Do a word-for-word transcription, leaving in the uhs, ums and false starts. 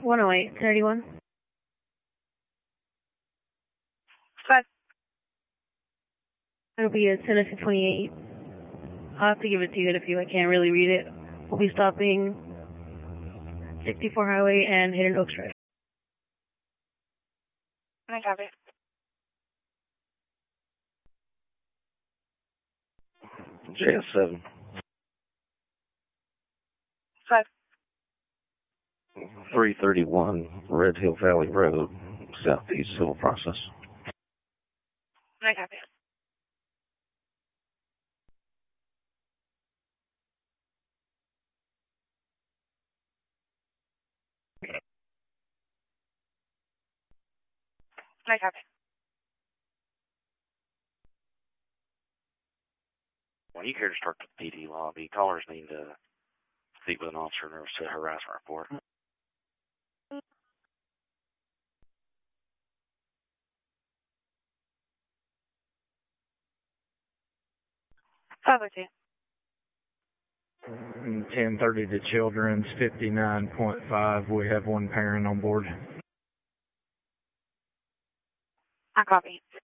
one oh eight, thirty-one. Five. It'll be at Tennessee twenty-eight. I'll have to give it to you if you I can't really read it. We'll be stopping sixty-four Highway and Hidden Oaks Drive. I copy. J S seven. Five. three thirty-one Red Hill Valley Road, Southeast Civil Process. I copy. I copy. When you care to start the P D lobby, callers need to speak with an officer and receive a harassment report. Five oh two. ten thirty to Children's, fifty-nine point five. We have one parent on board. I copy.